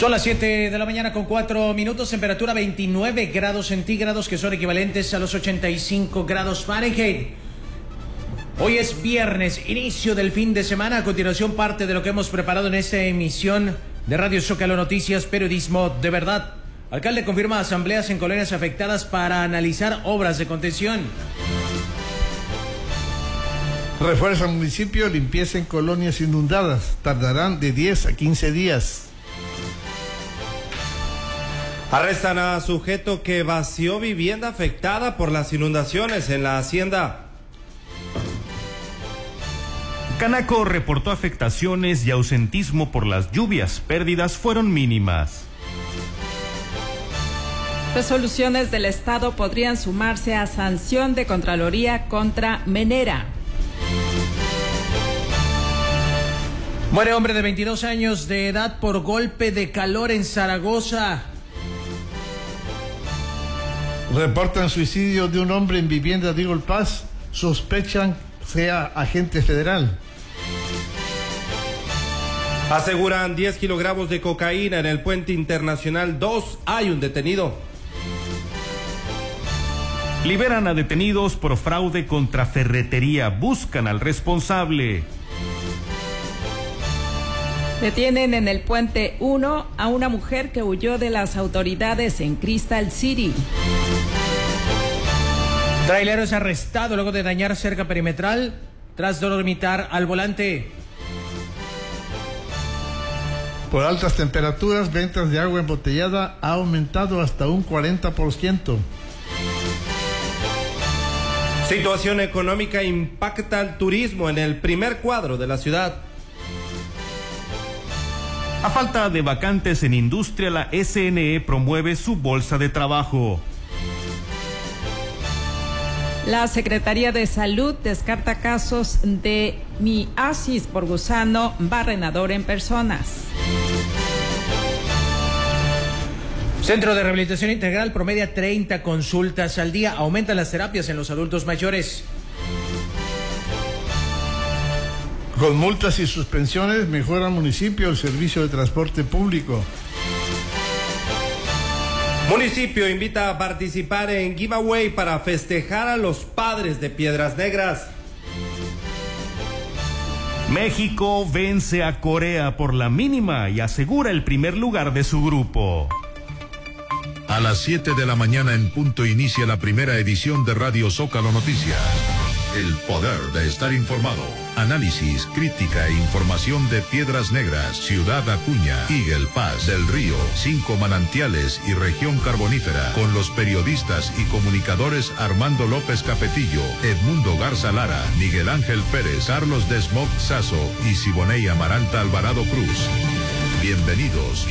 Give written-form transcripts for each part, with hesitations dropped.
Son las 7 de la mañana con 4 minutos, temperatura 29 grados centígrados, que son equivalentes a los 85 grados Fahrenheit. Hoy es viernes, inicio del fin de semana. A continuación, parte de lo que hemos preparado en esta emisión de Radio Zócalo Noticias, periodismo de verdad. Alcalde confirma asambleas en colonias afectadas para analizar obras de contención. Refuerza municipio limpieza en colonias inundadas. Tardarán de 10 a 15 días. Arrestan a sujeto que vació vivienda afectada por las inundaciones en la hacienda. Canaco reportó afectaciones y ausentismo por las lluvias. Pérdidas fueron mínimas. Resoluciones del Estado podrían sumarse a sanción de Contraloría contra Menera. Muere hombre de 22 años de edad por golpe de calor en Zaragoza. Reportan suicidio de un hombre en vivienda de Eagle Pass. Sospechan sea agente federal. Aseguran 10 kilogramos de cocaína en el puente internacional 2. Hay un detenido. Liberan a detenidos por fraude contra ferretería. Buscan al responsable. Detienen en el puente 1 a una mujer que huyó de las autoridades en Crystal City. Trailero es arrestado luego de dañar cerca perimetral tras dormitar al volante. Por altas temperaturas, ventas de agua embotellada ha aumentado hasta un 40%. Situación económica impacta al turismo en el primer cuadro de la ciudad. A falta de vacantes en industria, la SNE promueve su bolsa de trabajo. La Secretaría de Salud descarta casos de miasis por gusano barrenador en personas. Centro de Rehabilitación Integral promedia 30 consultas al día. Aumentan las terapias en los adultos mayores. Con multas y suspensiones mejora municipio el servicio de transporte público. Municipio invita a participar en giveaway para festejar a los padres de Piedras Negras. México vence a Corea por la mínima y asegura el primer lugar de su grupo. A las 7 de la mañana en punto inicia la primera edición de Radio Zócalo Noticias. El poder de estar informado. Análisis, crítica e información de Piedras Negras, Ciudad Acuña, Eagle Pass, Del Río, 5 Manantiales y Región Carbonífera, con los periodistas y comunicadores Armando López Capetillo, Edmundo Garza Lara, Miguel Ángel Pérez, Carlos Desmog Sazo y Siboney Amaranta Alvarado Cruz. Bienvenidos.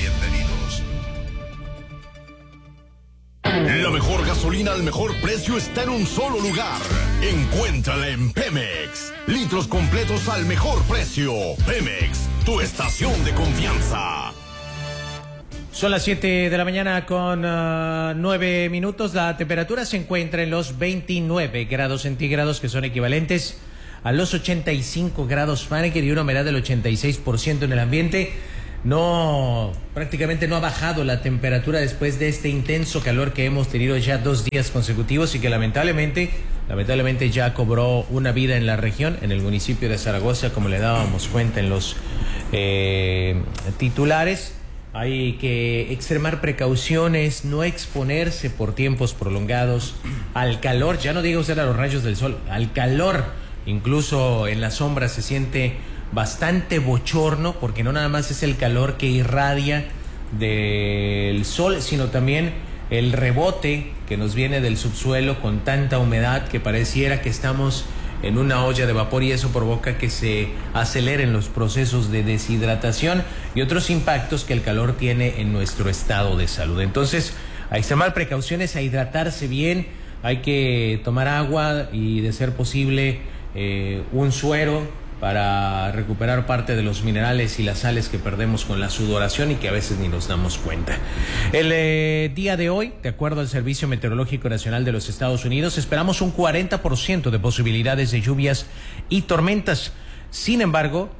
La mejor gasolina al mejor precio está en un solo lugar. Encuéntrala en Pemex. Litros completos al mejor precio. Pemex, tu estación de confianza. Son las 7 de la mañana con 9 minutos. La temperatura se encuentra en los 29 grados centígrados, que son equivalentes a los 85 grados Fahrenheit, y una humedad del 86% en el ambiente. Prácticamente no ha bajado la temperatura después de este intenso calor que hemos tenido ya 2 días consecutivos y que lamentablemente ya cobró una vida en la región, en el municipio de Zaragoza, como le dábamos cuenta en los titulares. Hay que extremar precauciones, no exponerse por tiempos prolongados al calor, ya no diga usted a los rayos del sol, al calor. Incluso en la sombra se siente bastante bochorno, porque no nada más es el calor que irradia del sol, sino también el rebote que nos viene del subsuelo con tanta humedad que pareciera que estamos en una olla de vapor, y eso provoca que se aceleren los procesos de deshidratación y otros impactos que el calor tiene en nuestro estado de salud. Entonces, a extremar precauciones, a hidratarse bien, hay que tomar agua y, de ser posible, un suero para recuperar parte de los minerales y las sales que perdemos con la sudoración y que a veces ni nos damos cuenta. El día de hoy, de acuerdo al Servicio Meteorológico Nacional de los Estados Unidos, esperamos un 40% de posibilidades de lluvias y tormentas. Sin embargo,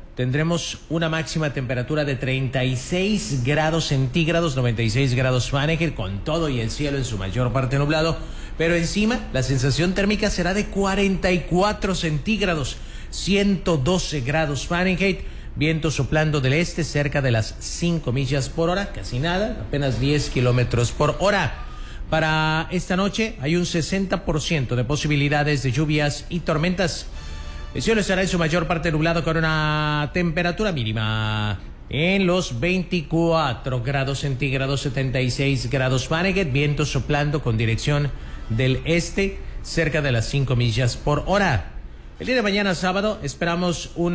tendremos una máxima temperatura de 36 grados centígrados, 96 grados Fahrenheit, con todo y el cielo en su mayor parte nublado. Pero encima, la sensación térmica será de 44 centígrados, 112 grados Fahrenheit. Viento soplando del este cerca de las 5 millas por hora, casi nada, apenas 10 kilómetros por hora. Para esta noche hay un 60% de posibilidades de lluvias y tormentas. El cielo estará en su mayor parte nublado con una temperatura mínima en los 24 grados centígrados, 76 grados Fahrenheit. Viento soplando con dirección del este cerca de las 5 millas por hora. El día de mañana, sábado, esperamos un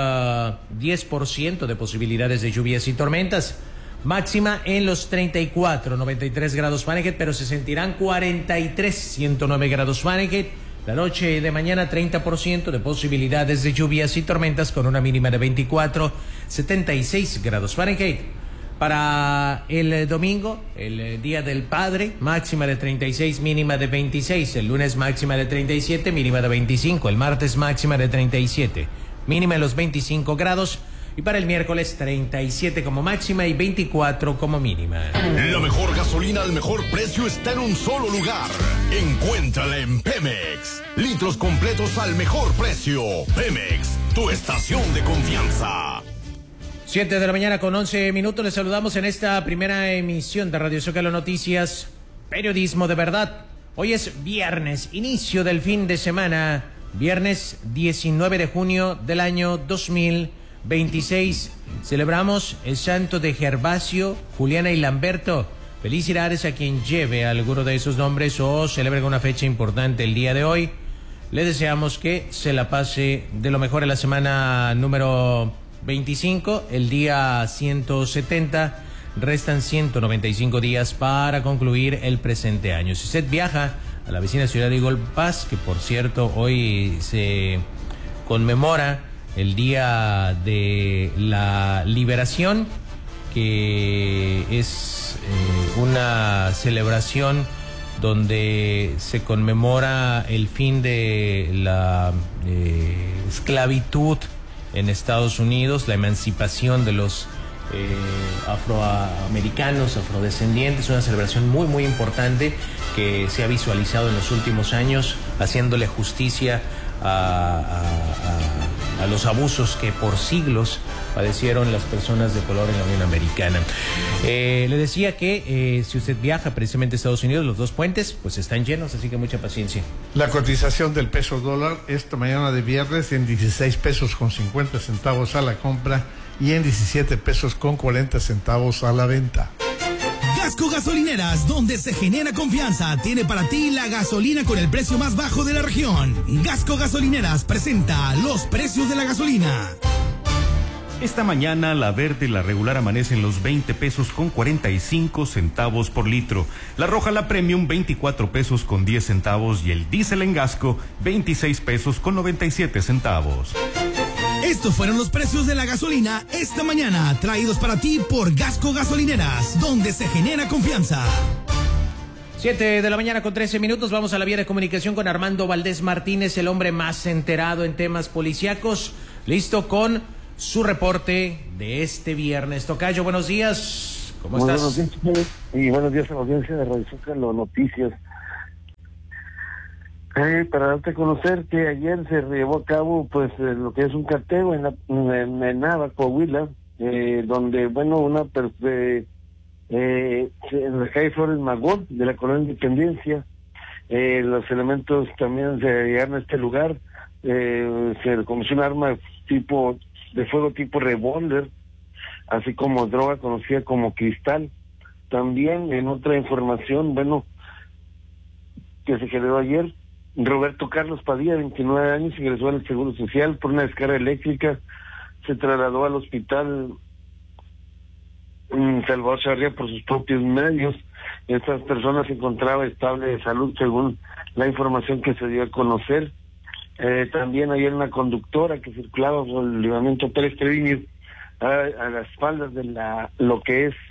10% de posibilidades de lluvias y tormentas. Máxima en los 34, 93 grados Fahrenheit, pero se sentirán 43, 109 grados Fahrenheit. La noche de mañana, 30% de posibilidades de lluvias y tormentas con una mínima de 24, 76 grados Fahrenheit. Para el domingo, el Día del Padre, máxima de 36, mínima de 26. El lunes máxima de 37, mínima de 25. El martes máxima de 37, mínima de los 25 grados. Y para el miércoles 37 como máxima y 24 como mínima. La mejor gasolina al mejor precio está en un solo lugar. Encuéntrala en Pemex. Litros completos al mejor precio. Pemex, tu estación de confianza. 7 de la mañana con 11 minutos. Les saludamos en esta primera emisión de Radio Zócalo Noticias, periodismo de verdad. Hoy es viernes, inicio del fin de semana, viernes 19 de junio del año 2026. Celebramos el santo de Gervasio, Juliana y Lamberto. Felicidades a quien lleve alguno de esos nombres o celebre una fecha importante el día de hoy. Le deseamos que se la pase de lo mejor en la semana número 25, el día 170, restan 195 días para concluir el presente año. Si usted viaja a la vecina ciudad de Eagle Pass, que por cierto hoy se conmemora el Día de la Liberación, que es una celebración donde se conmemora el fin de la esclavitud en Estados Unidos, la emancipación de los afroamericanos, afrodescendientes, una celebración muy muy importante que se ha visualizado en los últimos años, haciéndole justicia a los abusos que por siglos padecieron las personas de color en la Unión Americana. Le decía que si usted viaja precisamente a Estados Unidos, los dos puentes pues están llenos, así que mucha paciencia. La cotización del peso dólar esta mañana de viernes en 16 pesos con 50 centavos a la compra y en 17 pesos con 40 centavos a la venta. Gasco Gasolineras, donde se genera confianza, tiene para ti la gasolina con el precio más bajo de la región. Gasco Gasolineras presenta los precios de la gasolina. Esta mañana la verde y la regular amanecen los 20 pesos con 45 centavos por litro. La roja, la premium, 24 pesos con 10 centavos y el diésel en Gasco, 26 pesos con 97 centavos. Estos fueron los precios de la gasolina esta mañana, traídos para ti por Gasco Gasolineras, donde se genera confianza. 7 de la mañana con 13 minutos, vamos a la vía de comunicación con Armando Valdés Martínez, el hombre más enterado en temas policíacos, listo con su reporte de este viernes. Tocayo, buenos días, ¿cómo estás? Buenos días, y buenos días a la audiencia de Radio Zócalo Noticias. Para darte a conocer que ayer se llevó a cabo pues lo que es un cateo en Nava, Coahuila, donde en la calle Flores Magón de la Colonia Independencia, los elementos también se llegaron a este lugar, se reconoció un arma de fuego tipo revólver, así como droga conocida como cristal. También en otra información, que se generó ayer, Roberto Carlos Padilla, 29 años, ingresó al Seguro Social por una descarga eléctrica, se trasladó al hospital Salvador Charria por sus propios medios. Esta persona se encontraba estable de salud según la información que se dio a conocer. También ayer una conductora que circulaba por el libramiento Pérez Treviño a las faldas de lo que es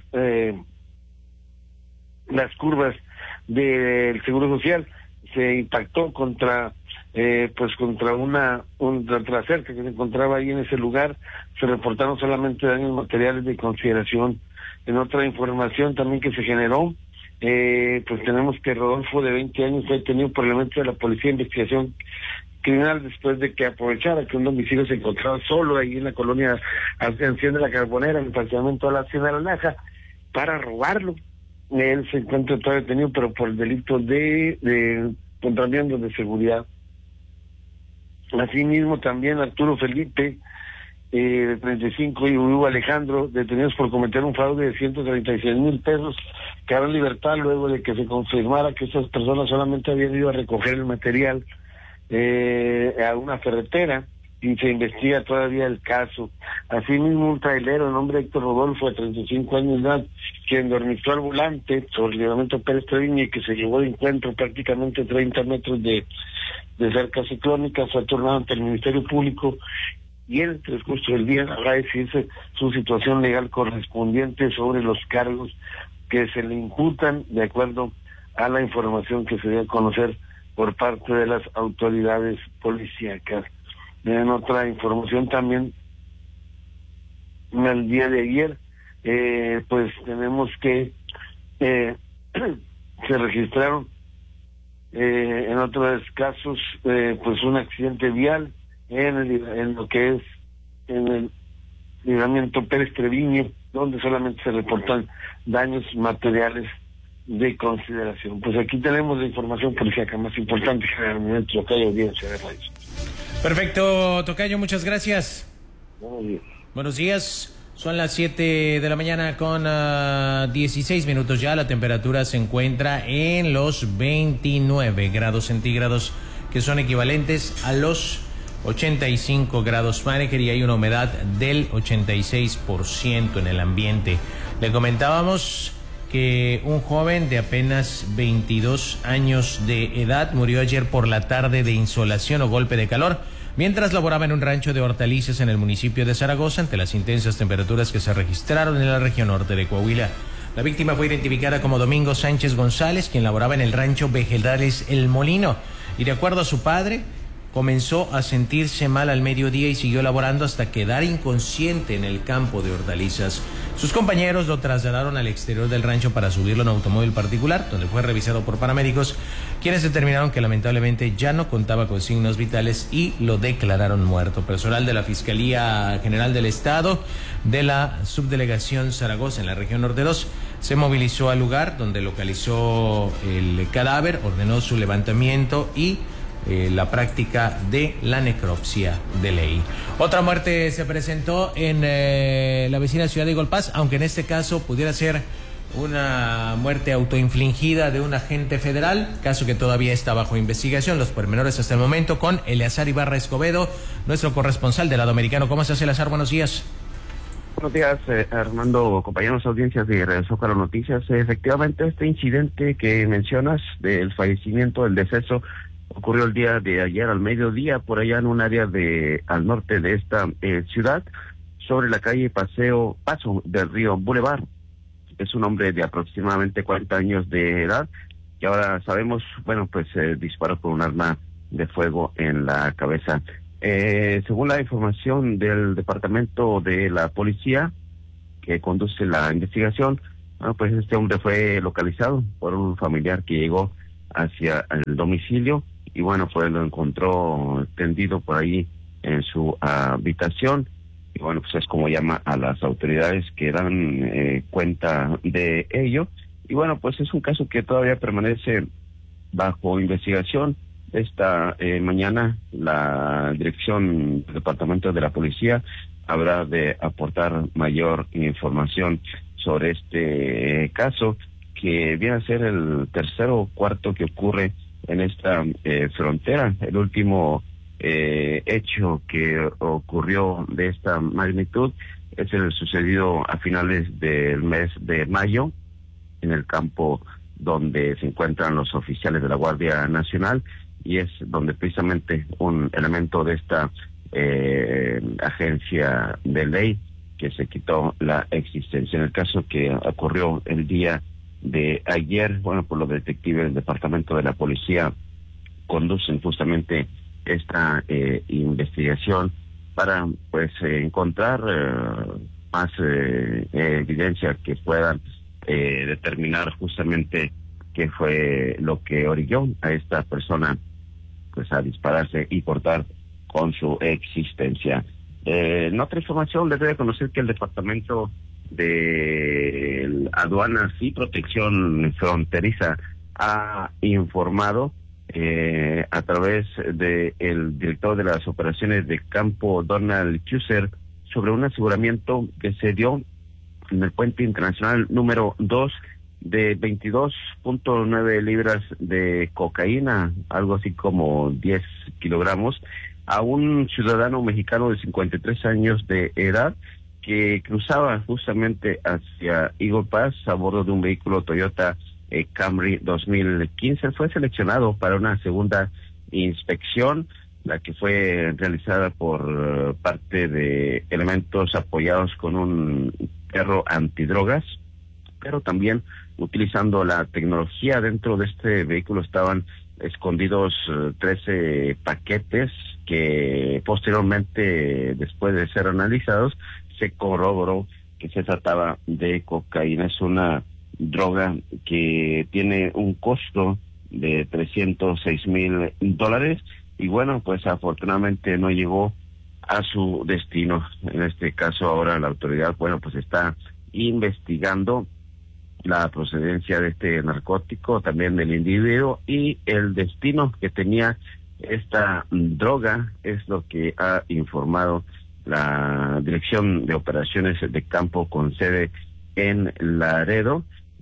las curvas del Seguro Social, se impactó contra pues contra una cerca que se encontraba ahí en ese lugar. Se reportaron solamente daños materiales de consideración. En otra información también que se generó, pues tenemos que Rodolfo, de 20 años, fue detenido por elementos de la Policía de Investigación Criminal después de que aprovechara que un domicilio se encontraba solo ahí en la colonia Anciana de la Carbonera, en el fraccionamiento de la Hacienda de la Laja, para robarlo. Él se encuentra todavía detenido, pero por el delito de contrabando de seguridad. Asimismo, también Arturo Felipe, de 35, y Hugo Alejandro, detenidos por cometer un fraude de 136,000 pesos, quedaron en libertad luego de que se confirmara que estas personas solamente habían ido a recoger el material a una ferretera, y se investiga todavía el caso. Asimismo, un trailero, el nombre Héctor Rodolfo, de 35 años de edad, quien dormitó al volante sobre el libramiento Pérez Treviño y que se llevó de encuentro prácticamente 30 metros de cerca ciclónica, fue turnado ante el Ministerio Público, y en el transcurso del día habrá de decidirse su situación legal correspondiente sobre los cargos que se le imputan de acuerdo a la información que se dio a conocer por parte de las autoridades policíacas. En otra información también, el día de ayer, pues tenemos que se registraron en otros casos pues un accidente vial en lo que es en el libramiento Pérez Treviño, donde solamente se reportan daños materiales de consideración. Pues aquí tenemos la información policíaca más importante que en el momento local y audiencia de radio. Perfecto, tocayo, muchas gracias. Buenos días. Buenos días. Son las 7 de la mañana con 16 minutos ya. La temperatura se encuentra en los 29 grados centígrados, que son equivalentes a los 85 grados Fahrenheit, y hay una humedad del 86% en el ambiente. Le comentábamos que un joven de apenas 22 años de edad murió ayer por la tarde de insolación o golpe de calor mientras laboraba en un rancho de hortalizas en el municipio de Zaragoza ante las intensas temperaturas que se registraron en la región norte de Coahuila. La víctima fue identificada como Domingo Sánchez González, quien laboraba en el rancho Vegetales El Molino, y de acuerdo a su padre, comenzó a sentirse mal al mediodía y siguió laborando hasta quedar inconsciente en el campo de hortalizas. Sus compañeros lo trasladaron al exterior del rancho para subirlo en un automóvil particular, donde fue revisado por paramédicos, quienes determinaron que lamentablemente ya no contaba con signos vitales y lo declararon muerto. Personal de la Fiscalía General del Estado de la Subdelegación Zaragoza en la región Norte 2 se movilizó al lugar donde localizó el cadáver, ordenó su levantamiento y la práctica de la necropsia de ley. Otra muerte se presentó en la vecina ciudad de Golpaz, aunque en este caso pudiera ser una muerte autoinfligida de un agente federal, caso que todavía está bajo investigación. Los pormenores hasta el momento con Eleazar Ibarra Escobedo, nuestro corresponsal del lado americano. ¿Cómo estás, Eleazar? Buenos días. Buenos días, Armando, compañeros, audiencias de Radio Zócalo Noticias. Efectivamente, este incidente que mencionas del fallecimiento, del deceso, ocurrió el día de ayer al mediodía por allá en un área al norte de esta ciudad, sobre la calle Paso del Río Boulevard. Es un hombre de aproximadamente 40 años de edad, que ahora sabemos, bueno, pues disparó con un arma de fuego en la cabeza. Según la información del departamento de la policía que conduce la investigación, bueno, pues este hombre fue localizado por un familiar que llegó hacia el domicilio, y bueno, pues lo encontró tendido por ahí en su habitación, y bueno, pues es como llama a las autoridades que dan cuenta de ello, y bueno, pues es un caso que todavía permanece bajo investigación. Esta mañana la dirección del departamento de la policía habrá de aportar mayor información sobre este caso, que viene a ser el tercero o cuarto que ocurre en esta frontera. El último hecho que ocurrió de esta magnitud es el sucedido a finales del mes de mayo en el campo donde se encuentran los oficiales de la Guardia Nacional, y es donde precisamente un elemento de esta agencia de ley que se quitó la existencia. En el caso que ocurrió el día de ayer, bueno, pues los detectives del departamento de la policía conducen justamente esta investigación para pues encontrar más evidencia que puedan determinar justamente qué fue lo que orilló a esta persona pues a dispararse y cortar con su existencia. En otra información les doy a conocer que el Departamento de Aduanas y Protección Fronteriza ha informado a través del director de las operaciones de campo, Donald Kuser, sobre un aseguramiento que se dio en el puente internacional número 2 de 22.9 libras de cocaína, algo así como 10 kilogramos, a un ciudadano mexicano de 53 años de edad que cruzaba justamente hacia Eagle Pass a bordo de un vehículo Toyota Camry 2015. Fue seleccionado para una segunda inspección, la que fue realizada por parte de elementos apoyados con un perro antidrogas, pero también utilizando la tecnología. Dentro de este vehículo estaban escondidos 13 paquetes que posteriormente, después de ser analizados, se corroboró que se trataba de cocaína. Es una droga que tiene un costo de $306,000 y bueno, pues afortunadamente no llegó a su destino. En este caso ahora la autoridad, bueno, pues está investigando la procedencia de este narcótico, también del individuo y el destino que tenía esta droga. Es lo que ha informado la Dirección de Operaciones de Campo con sede en Laredo,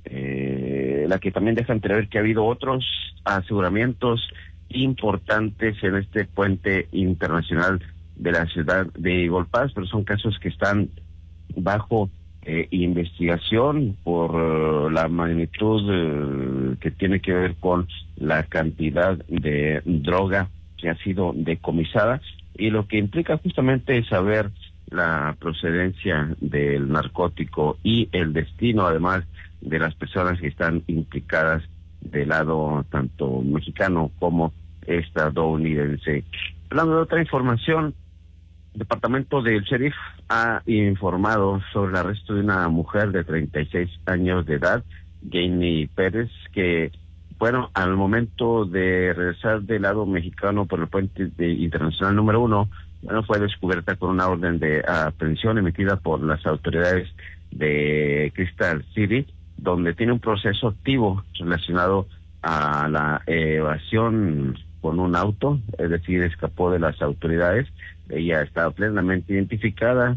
la que también deja entrever que ha habido otros aseguramientos importantes en este puente internacional de la ciudad de Eagle Pass, pero son casos que están bajo investigación por la magnitud que tiene que ver con la cantidad de droga que ha sido decomisada, y lo que implica justamente saber la procedencia del narcótico y el destino, además de las personas que están implicadas del lado tanto mexicano como estadounidense. Hablando de otra información, el departamento del sheriff ha informado sobre el arresto de una mujer de 36 años de edad, Janie Pérez, que, bueno, al momento de regresar del lado mexicano por el puente internacional número 1, bueno, fue descubierta con una orden de aprehensión emitida por las autoridades de Crystal City, donde tiene un proceso activo relacionado a la evasión con un auto, es decir, escapó de las autoridades. Ella estaba plenamente identificada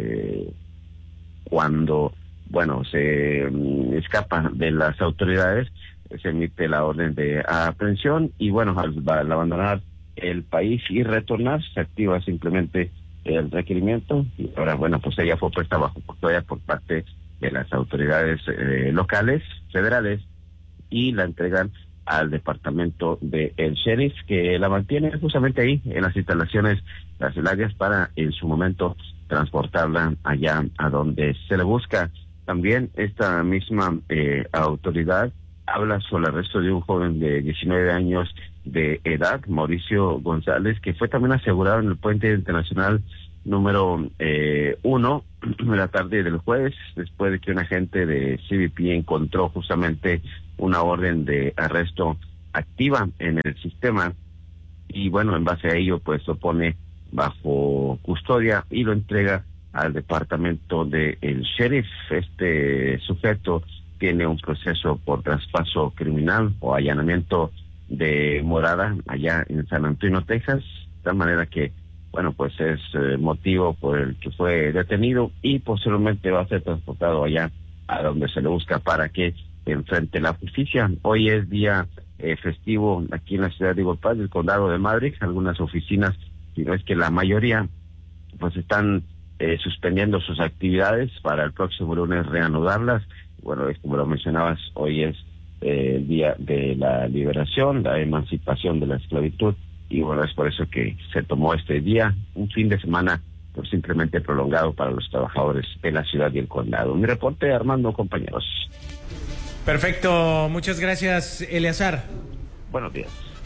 cuando, bueno, se escapa de las autoridades, se emite la orden de aprehensión y, bueno, al abandonar el país y retornar, se activa simplemente el requerimiento y ahora, bueno, pues ella fue puesta bajo custodia por parte de las autoridades locales, federales, y la entregan al departamento del sheriff, que la mantiene justamente ahí en las instalaciones carcelarias para en su momento transportarla allá a donde se le busca. También esta misma autoridad habla sobre el arresto de un joven de 19 años de edad, Mauricio González, que fue también asegurado en el puente internacional número 1 en la tarde del jueves, después de que un agente de CBP encontró justamente una orden de arresto activa en el sistema y, bueno, en base a ello pues lo pone bajo custodia y lo entrega al departamento del sheriff. Este sujeto tiene un proceso por traspaso criminal o allanamiento de morada allá en San Antonio, Texas, de tal manera que, bueno, pues es motivo por el que fue detenido y posteriormente va a ser transportado allá a donde se le busca para que enfrente la justicia. Hoy es día festivo aquí en la ciudad de Eagle Pass, del condado de Maverick. Algunas oficinas, si no es que la mayoría, pues están suspendiendo sus actividades para el próximo lunes reanudarlas. Bueno, es como lo mencionabas, hoy es el día de la liberación, la emancipación de la esclavitud, y bueno, es por eso que se tomó este día, un fin de semana pues simplemente prolongado para los trabajadores de la ciudad y el condado. Mi reporte, Armando, compañeros. Perfecto, muchas gracias, Eleazar. Buenos días.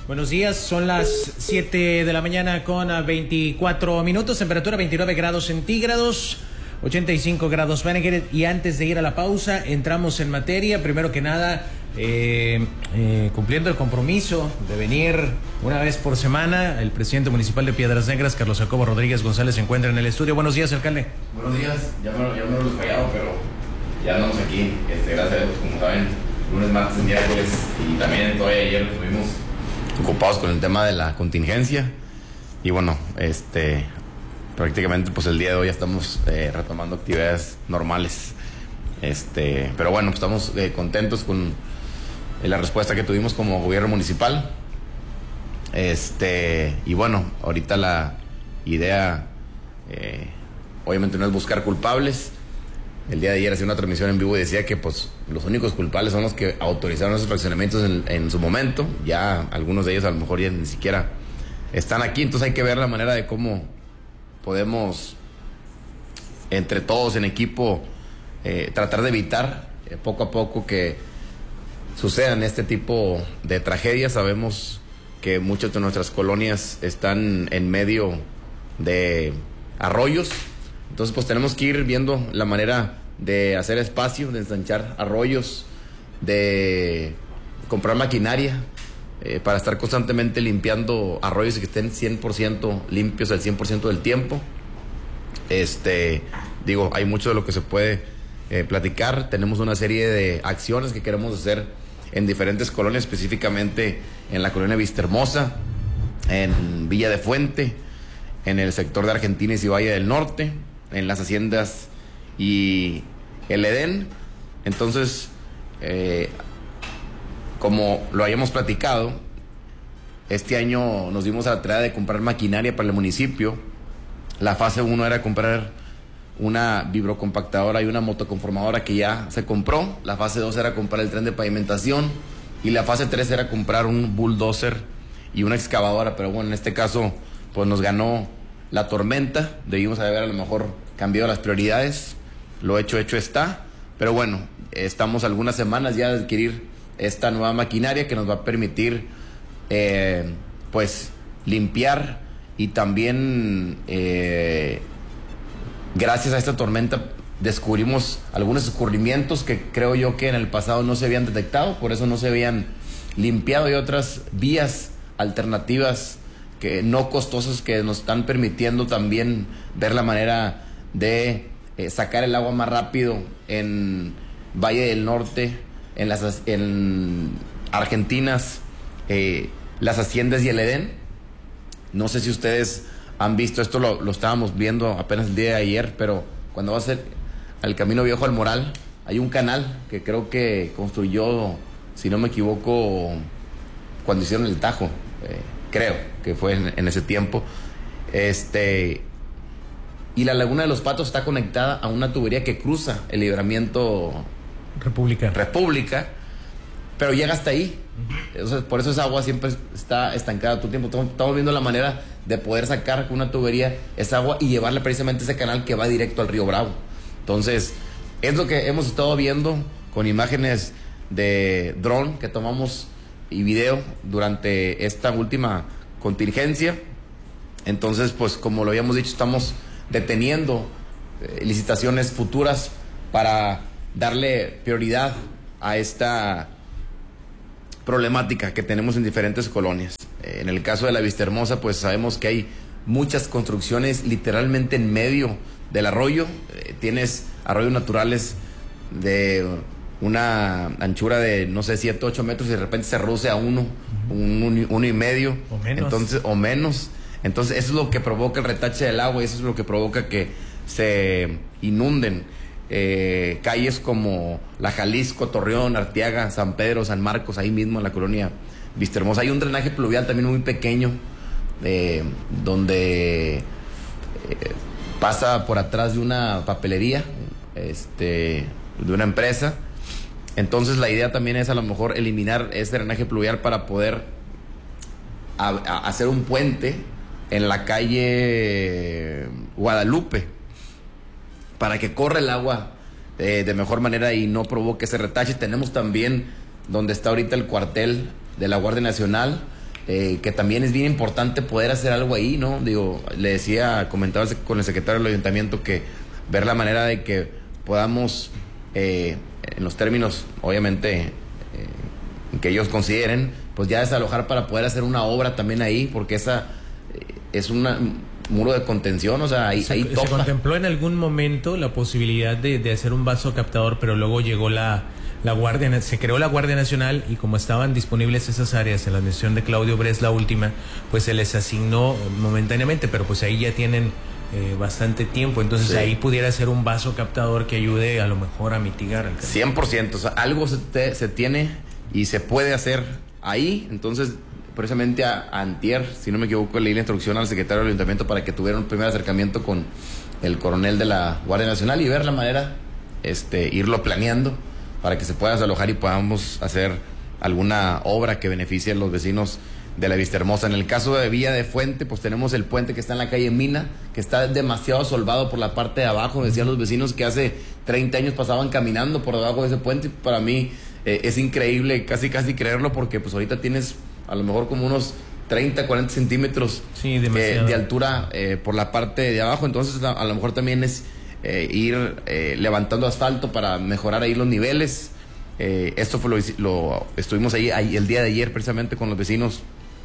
Buenos días, son las 7 de la mañana con 24 minutos, temperatura 29 grados centígrados, 85 grados Fahrenheit. Y antes de ir a la pausa, entramos en materia. Primero que nada, cumpliendo el compromiso de venir una vez por semana, el presidente municipal de Piedras Negras, Carlos Jacobo Rodríguez González, se encuentra en el estudio. Buenos días, alcalde. Buenos días, ya me lo he fallado, pero ya andamos aquí, gracias a Dios, como saben, lunes, martes, miércoles, y también todavía ayer estuvimos ocupados con el tema de la contingencia, y bueno, prácticamente pues el día de hoy ya estamos retomando actividades normales, pero bueno, pues estamos contentos con la respuesta que tuvimos como gobierno municipal, y bueno, ahorita la idea obviamente no es buscar culpables. El día de ayer hacía una transmisión en vivo y decía que pues los únicos culpables son los que autorizaron esos fraccionamientos en su momento. Ya algunos de ellos a lo mejor ya ni siquiera están aquí, entonces hay que ver la manera de cómo podemos entre todos en equipo tratar de evitar poco a poco que sucedan este tipo de tragedias. Sabemos que muchas de nuestras colonias están en medio de arroyos, entonces pues tenemos que ir viendo la manera de hacer espacio, de ensanchar arroyos, de comprar maquinaria para estar constantemente limpiando arroyos y que estén 100% limpios el 100% del tiempo. Hay mucho de lo que se puede platicar. Tenemos una serie de acciones que queremos hacer en diferentes colonias, específicamente en la colonia Vistahermosa, en Villa de Fuente, en el sector de Argentines y Valle del Norte, en las haciendas y el Edén. Entonces, como lo habíamos platicado, este año nos dimos a la tarea de comprar maquinaria para el municipio. La fase 1 era comprar una vibrocompactadora y una motoconformadora que ya se compró. La fase 2 era comprar el tren de pavimentación, y la fase 3 era comprar un bulldozer y una excavadora. Pero bueno, en este caso pues nos ganó la tormenta. Debimos haber a lo mejor cambiado las prioridades. Lo hecho está. Pero bueno, estamos algunas semanas ya de adquirir esta nueva maquinaria que nos va a permitir pues limpiar, y también gracias a esta tormenta descubrimos algunos escurrimientos que creo yo que en el pasado no se habían detectado, por eso no se habían limpiado, y otras vías alternativas que no costosas que nos están permitiendo también ver la manera de sacar el agua más rápido en Valle del Norte, en Argentinas, las haciendas y el Edén. No sé si ustedes han visto esto, lo estábamos viendo apenas el día de ayer, pero cuando vas al Camino Viejo al Moral, hay un canal que creo que construyó, si no me equivoco, cuando hicieron el Tajo, creo que fue en ese tiempo, y la Laguna de los Patos está conectada a una tubería que cruza el libramiento República, pero llega hasta ahí. Entonces, por eso esa agua siempre está estancada todo el tiempo. Estamos viendo la manera de poder sacar con una tubería esa agua y llevarla precisamente a ese canal que va directo al río Bravo. Entonces, es lo que hemos estado viendo con imágenes de dron que tomamos y video durante esta última contingencia. Entonces, pues como lo habíamos dicho, estamos deteniendo licitaciones futuras para darle prioridad a esta problemática que tenemos en diferentes colonias. En el caso de la Vistahermosa, pues sabemos que hay muchas construcciones literalmente en medio del arroyo. Tienes arroyos naturales de una anchura de, no sé, 7, 8 metros, y de repente se reduce a 1 y medio. O menos. Entonces, eso es lo que provoca el retache del agua, y eso es lo que provoca que se inunden calles como la Jalisco, Torreón, Arteaga, San Pedro, San Marcos, ahí mismo en la colonia Vistahermosa. Hay un drenaje pluvial también muy pequeño, donde pasa por atrás de una papelería, de una empresa. Entonces la idea también es a lo mejor eliminar ese drenaje pluvial para poder hacer un puente en la calle Guadalupe, para que corra el agua de mejor manera y no provoque ese retache. Tenemos también donde está ahorita el cuartel de la Guardia Nacional, que también es bien importante poder hacer algo ahí, ¿no? Digo, comentaba con el secretario del ayuntamiento que ver la manera de que podamos, en los términos, obviamente, que ellos consideren, pues ya desalojar para poder hacer una obra también ahí, porque esa es un muro de contención, o sea, ahí topa. Se contempló en algún momento la posibilidad de hacer un vaso captador, pero luego llegó se creó la Guardia Nacional y como estaban disponibles esas áreas en la administración de Claudio Bres, la última, pues se les asignó momentáneamente, pero pues ahí ya tienen bastante tiempo, entonces sí, ahí pudiera ser un vaso captador que ayude a lo mejor a mitigar el cambio. 100%, o sea, algo se tiene y se puede hacer ahí, entonces precisamente antier, si no me equivoco, leí la instrucción al secretario del ayuntamiento para que tuviera un primer acercamiento con el coronel de la Guardia Nacional y ver la manera, irlo planeando para que se pueda desalojar y podamos hacer alguna obra que beneficie a los vecinos de la Vista Hermosa. En el caso de Villa de Fuente, pues tenemos el puente que está en la calle Mina, que está demasiado solvado por la parte de abajo. Decían los vecinos que hace 30 años pasaban caminando por debajo de ese puente. Para mí es increíble casi creerlo, porque pues ahorita tienes a lo mejor como unos 30, 40 centímetros de altura por la parte de abajo. Entonces a lo mejor también es ir levantando asfalto para mejorar ahí los niveles. Esto lo estuvimos ahí el día de ayer precisamente con los vecinos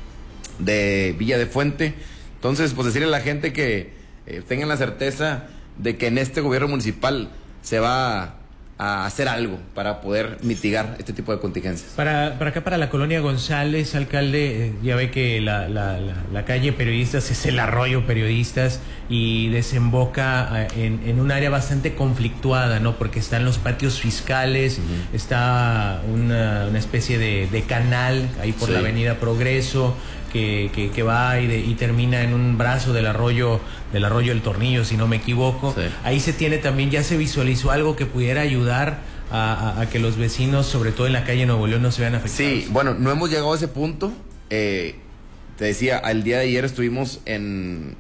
de Villa de Fuente. Entonces, pues decirle a la gente que tengan la certeza de que en este gobierno municipal se va a hacer algo para poder mitigar este tipo de contingencias. Para acá, para la colonia González, alcalde, ya ve que la calle Periodistas es el arroyo Periodistas y desemboca en un área bastante conflictuada, ¿no? Porque están los patios fiscales, está una especie de canal ahí por la avenida Progreso, que va y termina en un brazo del arroyo El Tornillo, si no me equivoco. Sí. Ahí ya se visualizó algo que pudiera ayudar a que los vecinos, sobre todo en la calle Nuevo León, no se vean afectados. Sí, bueno, no hemos llegado a ese punto. Te decía, el día de ayer estuvimos en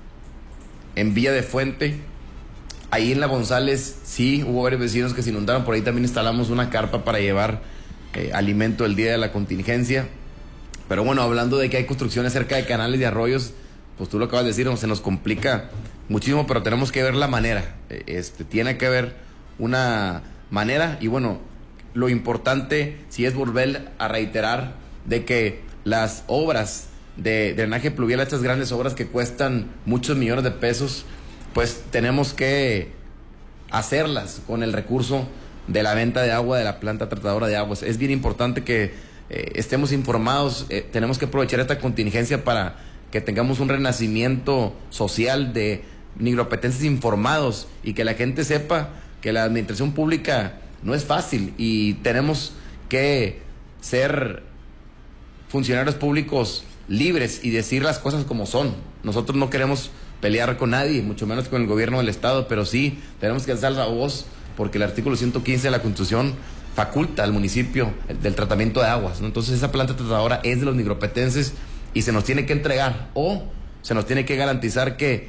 Villa de Fuente. Ahí en la González, sí, hubo varios vecinos que se inundaron. Por ahí también instalamos una carpa para llevar alimento el día de la contingencia. Pero bueno, hablando de que hay construcciones cerca de canales y arroyos, pues tú lo acabas de decir, se nos complica muchísimo, pero tenemos que ver la manera. Tiene que haber una manera, y bueno, lo importante sí es volver a reiterar de que las obras de drenaje pluvial, estas grandes obras que cuestan muchos millones de pesos, pues tenemos que hacerlas con el recurso de la venta de agua de la planta tratadora de aguas. Es bien importante que estemos informados. Tenemos que aprovechar esta contingencia para que tengamos un renacimiento social de nigropetenses informados y que la gente sepa que la administración pública no es fácil y tenemos que ser funcionarios públicos libres y decir las cosas como son. Nosotros no queremos pelear con nadie, mucho menos con el gobierno del estado, pero sí tenemos que alzar la voz porque el artículo 115 de la Constitución faculta al municipio del tratamiento de aguas, ¿no? Entonces esa planta tratadora es de los nigropetenses y se nos tiene que entregar o se nos tiene que garantizar que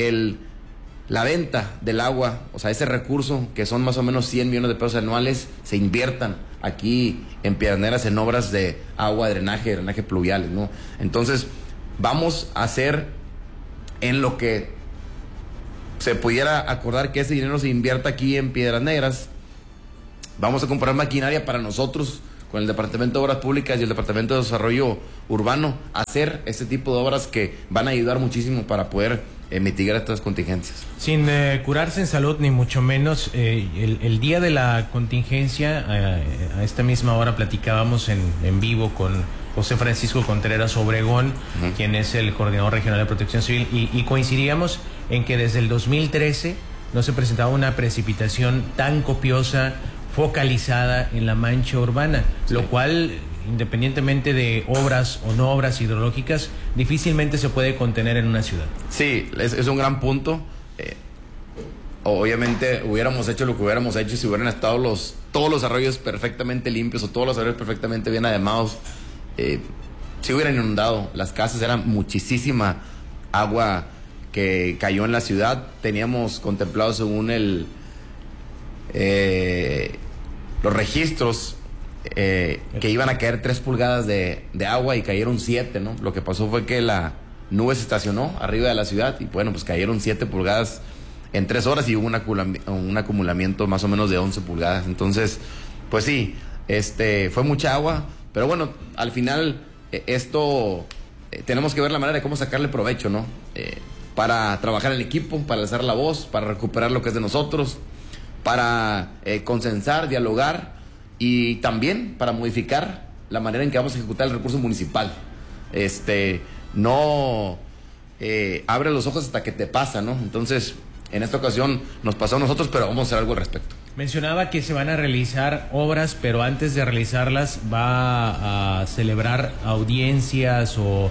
la venta del agua, o sea, ese recurso que son más o menos 100 millones de pesos anuales, se inviertan aquí en Piedras Negras en obras de agua, drenaje pluviales, ¿no? Entonces vamos a hacer en lo que se pudiera acordar que ese dinero se invierta aquí en Piedras Negras. Vamos a comprar maquinaria para nosotros con el Departamento de Obras Públicas y el Departamento de Desarrollo Urbano a hacer este tipo de obras que van a ayudar muchísimo para poder mitigar estas contingencias. Sin curarse en salud, ni mucho menos, el día de la contingencia, a esta misma hora platicábamos en vivo con José Francisco Contreras Obregón, quien es el coordinador regional de Protección Civil, y coincidíamos en que desde el 2013 no se presentaba una precipitación tan copiosa, focalizada en la mancha urbana, lo cual, independientemente de obras o no obras hidrológicas, difícilmente se puede contener en una ciudad. Sí, es un gran punto. Obviamente hubiéramos hecho lo que hubiéramos hecho si hubieran estado todos los arroyos perfectamente limpios o todos los arroyos perfectamente bien ademados. Si hubieran inundado las casas, era muchísima agua que cayó en la ciudad. Teníamos contemplado, según los registros, que iban a caer 3 pulgadas de agua y cayeron 7, ¿no? Lo que pasó fue que la nube se estacionó arriba de la ciudad y bueno, pues cayeron 7 pulgadas en 3 horas y hubo un acumulamiento más o menos de 11 pulgadas. Entonces, pues sí, fue mucha agua, pero bueno, al final esto tenemos que ver la manera de cómo sacarle provecho, ¿no? Para trabajar en equipo, para alzar la voz, para recuperar lo que es de nosotros, para consensar, dialogar y también para modificar la manera en que vamos a ejecutar el recurso municipal. No abre los ojos hasta que te pasa, ¿no? Entonces, en esta ocasión nos pasó a nosotros, pero vamos a hacer algo al respecto. Mencionaba que se van a realizar obras, pero antes de realizarlas va a celebrar audiencias o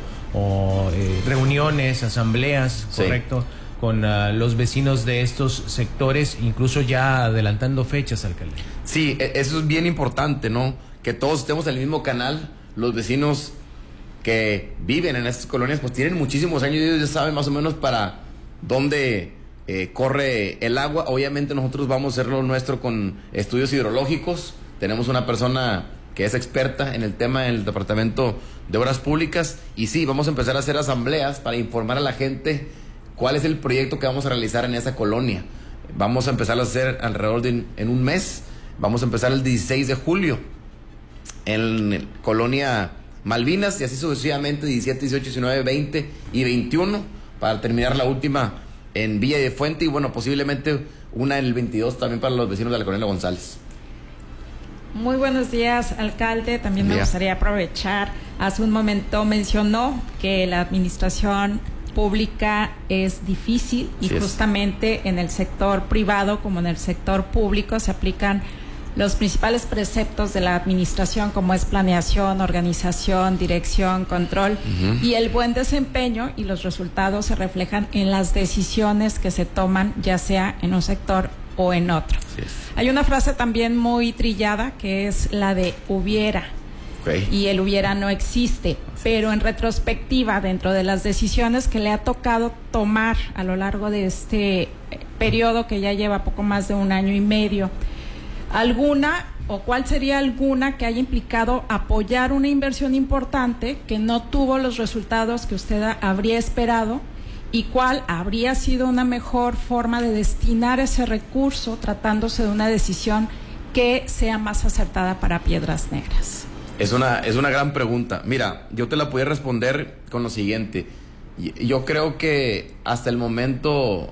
reuniones, asambleas, sí, ¿correcto? Con los vecinos de estos sectores, incluso ya adelantando fechas, alcalde. Sí, eso es bien importante, ¿no? Que todos estemos en el mismo canal. Los vecinos que viven en estas colonias pues tienen muchísimos años y ellos ya saben más o menos para dónde corre el agua. Obviamente nosotros vamos a hacer lo nuestro con estudios hidrológicos. Tenemos una persona que es experta en el tema en el Departamento de Obras Públicas y sí, vamos a empezar a hacer asambleas para informar a la gente cuál es el proyecto que vamos a realizar en esa colonia. Vamos a empezar a hacer alrededor de en un mes. Vamos a empezar el 16 de julio en Colonia Malvinas y así sucesivamente 17, 18, 19, 20 y 21 para terminar la última en Villa de Fuente y bueno, posiblemente una en el 22 también para los vecinos de la Colonia González. Muy buenos días, alcalde. También me gustaría aprovechar, hace un momento mencionó que la administración pública es difícil y justamente en el sector privado como en el sector público se aplican los principales preceptos de la administración como es planeación, organización, dirección, control y el buen desempeño y los resultados se reflejan en las decisiones que se toman ya sea en un sector o en otro. Hay una frase también muy trillada que es la de hubiera. Y el hubiera no existe, pero en retrospectiva, dentro de las decisiones que le ha tocado tomar a lo largo de este periodo que ya lleva poco más de 1 año y medio, ¿alguna o cuál sería alguna que haya implicado apoyar una inversión importante que no tuvo los resultados que usted habría esperado? ¿Y cuál habría sido una mejor forma de destinar ese recurso tratándose de una decisión que sea más acertada para Piedras Negras? Es una gran pregunta. Mira, yo te la podría responder con lo siguiente. Yo creo que hasta el momento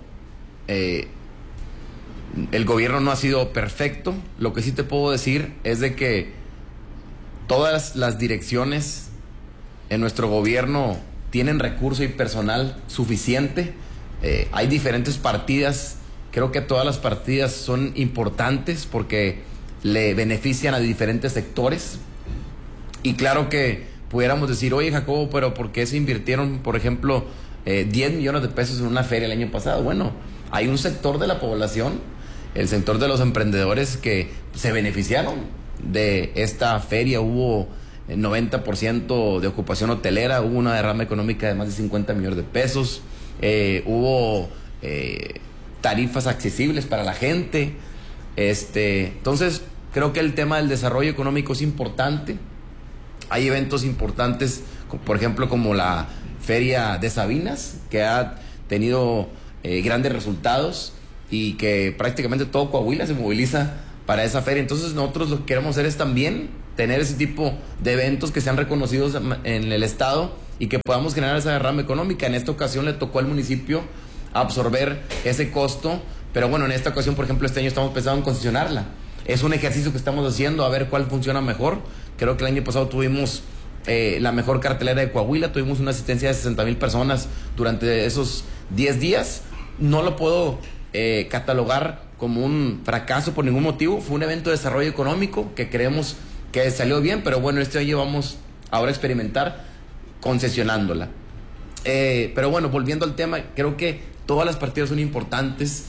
el gobierno no ha sido perfecto. Lo que sí te puedo decir es de que todas las direcciones en nuestro gobierno tienen recurso y personal suficiente. Hay diferentes partidas. Creo que todas las partidas son importantes porque le benefician a diferentes sectores. Y claro que pudiéramos decir, oye Jacobo, pero ¿por qué se invirtieron, por ejemplo, 10 millones de pesos en una feria el año pasado? Bueno, hay un sector de la población, el sector de los emprendedores que se beneficiaron de esta feria. Hubo 90% de ocupación hotelera, hubo una derrama económica de más de 50 millones de pesos, hubo tarifas accesibles para la gente. Entonces, creo que el tema del desarrollo económico es importante. Hay eventos importantes, por ejemplo, como la Feria de Sabinas, que ha tenido grandes resultados y que prácticamente todo Coahuila se moviliza para esa feria. Entonces nosotros lo que queremos hacer es también tener ese tipo de eventos que sean reconocidos en el estado y que podamos generar esa derrama económica. En esta ocasión le tocó al municipio absorber ese costo, pero bueno, en esta ocasión, por ejemplo, este año estamos pensando en concesionarla. Es un ejercicio que estamos haciendo a ver cuál funciona mejor. Creo que el año pasado tuvimos la mejor cartelera de Coahuila, tuvimos una asistencia de 60,000 personas durante esos 10 días. No lo puedo catalogar como un fracaso por ningún motivo. Fue un evento de desarrollo económico que creemos que salió bien, pero bueno, este año vamos ahora a experimentar concesionándola. Pero bueno, volviendo al tema, creo que todas las partidas son importantes.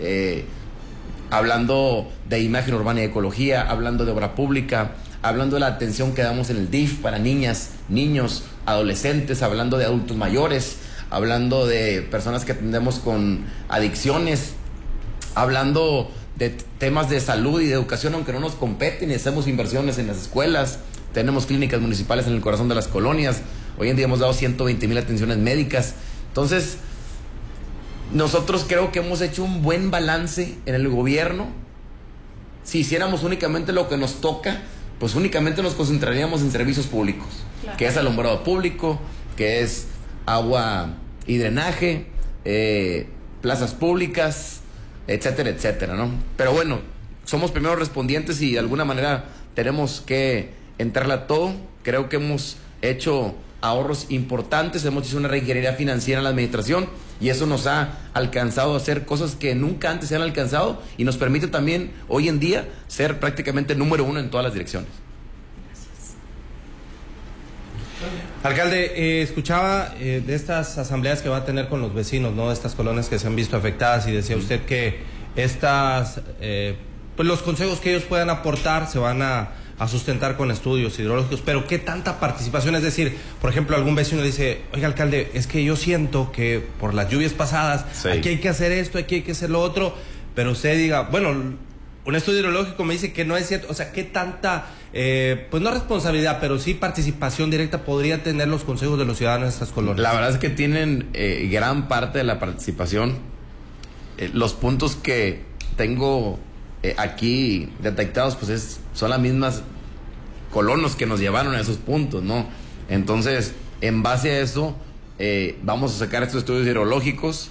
Hablando de imagen urbana y ecología, hablando de obra pública, hablando de la atención que damos en el DIF para niñas, niños, adolescentes, hablando de adultos mayores, hablando de personas que atendemos con adicciones, hablando de temas de salud y de educación, aunque no nos competen, y hacemos inversiones en las escuelas, tenemos clínicas municipales en el corazón de las colonias, hoy en día hemos dado 120,000 atenciones médicas. Entonces, nosotros creo que hemos hecho un buen balance en el gobierno. Si hiciéramos únicamente lo que nos toca, pues únicamente nos concentraríamos en servicios públicos, claro, que es alumbrado público, que es agua y drenaje, plazas públicas, etcétera, etcétera, ¿no? Pero bueno, somos primeros respondientes y de alguna manera tenemos que entrarle a todo. Creo que hemos hecho ahorros importantes, hemos hecho una reingeniería financiera en la administración y eso nos ha alcanzado a hacer cosas que nunca antes se han alcanzado y nos permite también hoy en día ser prácticamente número 1 en todas las direcciones. Alcalde, escuchaba de estas asambleas que va a tener con los vecinos, ¿no? De estas colonias que se han visto afectadas, y decía usted que estas, pues los consejos que ellos puedan aportar se van a sustentar con estudios hidrológicos, pero ¿qué tanta participación? Es decir, por ejemplo, algún vecino dice, oiga, alcalde, es que yo siento que por las lluvias pasadas, sí, aquí hay que hacer esto, aquí hay que hacer lo otro, pero usted diga, bueno, un estudio hidrológico me dice que no es cierto. O sea, ¿qué tanta, pues no responsabilidad, pero sí participación directa podría tener los consejos de los ciudadanos de estas colonias? La verdad es que tienen gran parte de la participación. Los puntos que tengo aquí detectados, pues son las mismas colonos que nos llevaron a esos puntos, ¿no? Entonces, en base a eso, vamos a sacar estos estudios hidrológicos.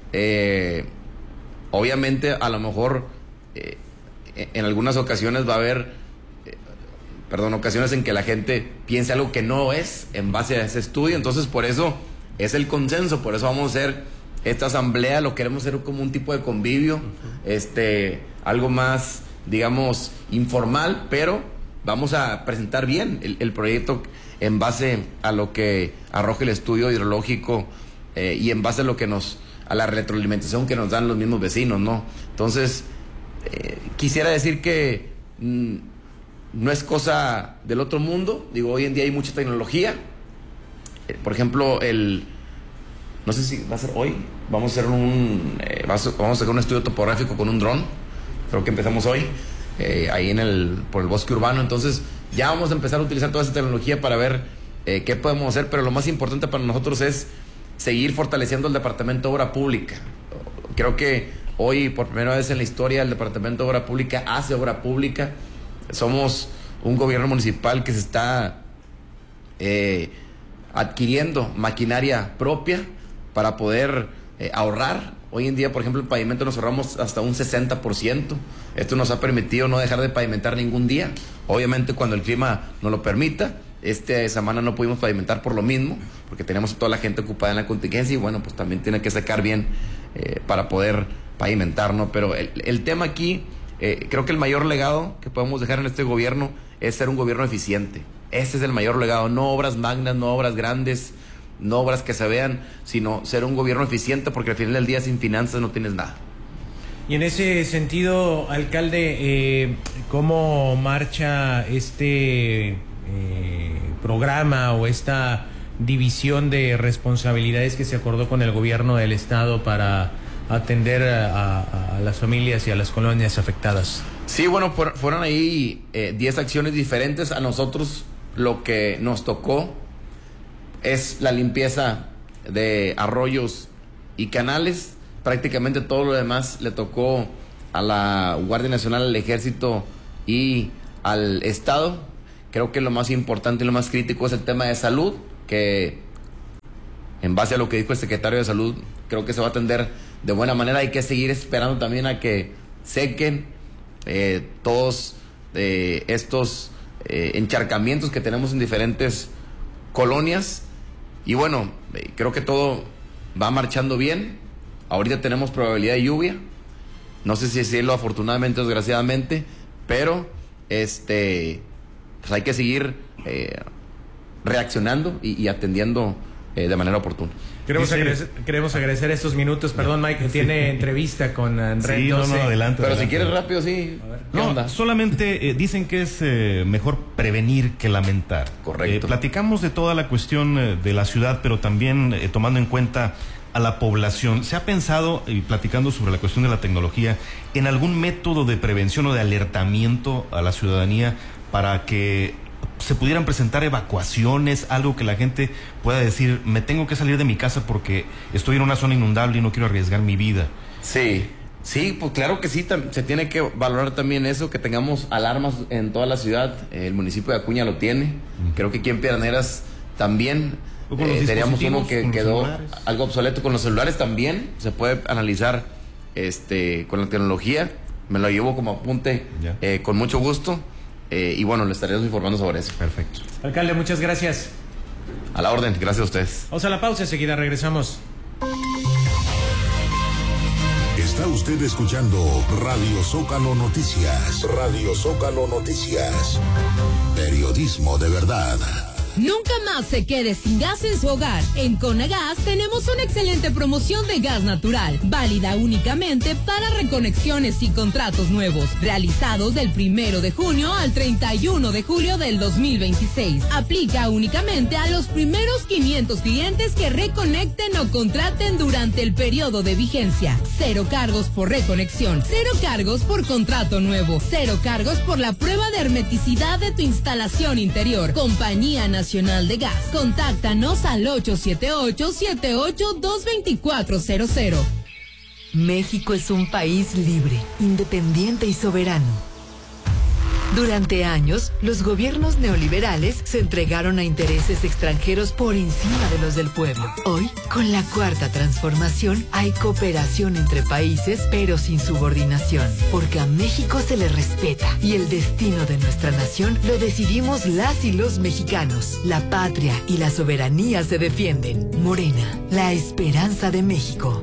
Obviamente, a lo mejor en algunas ocasiones va a haber, ocasiones en que la gente piense algo que no es en base a ese estudio. Entonces, por eso es el consenso, por eso vamos a hacer esta asamblea, lo queremos hacer como un tipo de convivio, algo más, digamos, informal, pero vamos a presentar bien el proyecto en base a lo que arroje el estudio hidrológico y en base a lo que a la retroalimentación que nos dan los mismos vecinos, ¿no? Entonces, quisiera decir que no es cosa del otro mundo. Digo, hoy en día hay mucha tecnología. Por ejemplo, no sé si va a ser hoy, vamos a hacer un estudio topográfico con un dron. Creo que empezamos hoy, ahí por el bosque urbano. Entonces, ya vamos a empezar a utilizar toda esa tecnología para ver qué podemos hacer. Pero lo más importante para nosotros es seguir fortaleciendo el Departamento de Obra Pública. Creo que hoy, por primera vez en la historia, el Departamento de Obra Pública hace obra pública. Somos un gobierno municipal que se está adquiriendo maquinaria propia para poder ahorrar. Hoy en día, por ejemplo, el pavimento nos ahorramos hasta un 60%. Esto nos ha permitido no dejar de pavimentar ningún día. Obviamente, cuando el clima nos lo permita. Esta semana no pudimos pavimentar por lo mismo, porque teníamos a toda la gente ocupada en la contingencia y bueno, pues también tiene que sacar bien para poder pavimentar, ¿no? Pero el tema aquí, creo que el mayor legado que podemos dejar en este gobierno es ser un gobierno eficiente. Ese es el mayor legado, no obras magnas, no obras grandes, no obras que se vean, sino ser un gobierno eficiente, porque al final del día sin finanzas no tienes nada. Y en ese sentido, alcalde, ¿cómo marcha este programa o esta división de responsabilidades que se acordó con el gobierno del estado para atender a las familias y a las colonias afectadas? Sí, bueno, fueron ahí 10 acciones diferentes. A nosotros lo que nos tocó es la limpieza de arroyos y canales. Prácticamente todo lo demás le tocó a la Guardia Nacional, al Ejército y al Estado. Creo que lo más importante y lo más crítico es el tema de salud, que en base a lo que dijo el secretario de Salud, creo que se va a atender de buena manera. Hay que seguir esperando también a que sequen todos estos encharcamientos que tenemos en diferentes colonias. Y bueno, creo que todo va marchando bien. Ahorita tenemos probabilidad de lluvia. No sé si decirlo afortunadamente o desgraciadamente, pero pues hay que seguir reaccionando y atendiendo de manera oportuna. Queremos agradecer estos minutos. Perdón, Mike, que tiene entrevista con Red. Sí, no, adelante. Pero adelante. Si quieres rápido, sí. ¿Qué onda? Solamente dicen que es mejor prevenir que lamentar. Correcto. Platicamos de toda la cuestión de la ciudad, pero también tomando en cuenta a la población, ¿se ha pensado, y platicando sobre la cuestión de la tecnología, en algún método de prevención o de alertamiento a la ciudadanía para que se pudieran presentar evacuaciones, algo que la gente pueda decir, me tengo que salir de mi casa porque estoy en una zona inundable y no quiero arriesgar mi vida? Sí, pues claro que sí, se tiene que valorar también eso, que tengamos alarmas en toda la ciudad. El municipio de Acuña lo tiene, creo que aquí en Piedras también. Teníamos uno que quedó algo obsoleto. Con los celulares también se puede analizar con la tecnología. Me lo llevo como apunte con mucho gusto. Y bueno, le estaremos informando sobre eso. Perfecto. Alcalde, muchas gracias. A la orden, gracias a ustedes. Vamos a la pausa, enseguida regresamos. Está usted escuchando Radio Zócalo Noticias. Radio Zócalo Noticias. Periodismo de verdad. Nunca más se quede sin gas en su hogar. En Conagas tenemos una excelente promoción de gas natural, válida únicamente para reconexiones y contratos nuevos, realizados del 1 de junio al 31 de julio del 2026. Aplica únicamente a los primeros 500 clientes que reconecten o contraten durante el periodo de vigencia. 0 cargos por reconexión, 0 cargos por contrato nuevo, 0 cargos por la prueba de hermeticidad de tu instalación interior. Compañía Nacional de Gas. Contáctanos al 878-78-22400. México es un país libre, independiente y soberano. Durante años, los gobiernos neoliberales se entregaron a intereses extranjeros por encima de los del pueblo. Hoy, con la Cuarta Transformación, hay cooperación entre países, pero sin subordinación, porque a México se le respeta y el destino de nuestra nación lo decidimos las y los mexicanos. La patria y la soberanía se defienden. Morena, la esperanza de México.